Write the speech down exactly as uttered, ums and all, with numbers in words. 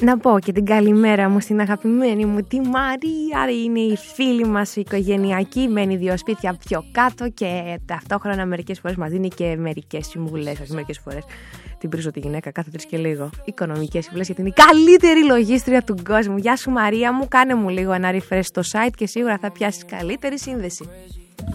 Να πω και την καλημέρα μου στην αγαπημένη μου τη Μαρία. Είναι η φίλη μας, η οικογενειακή, μένει δύο σπίτια πιο κάτω και ταυτόχρονα μερικές φορές μας δίνει και μερικές συμβουλές. Όχι μερικές φορές, την πρίζω τη γυναίκα κάθε τρεις και λίγο. Οικονομικές συμβουλές, γιατί είναι η καλύτερη λογίστρια του κόσμου. Γεια σου Μαρία μου, κάνε μου λίγο ένα refresh στο site και σίγουρα θα πιάσεις καλύτερη σύνδεση.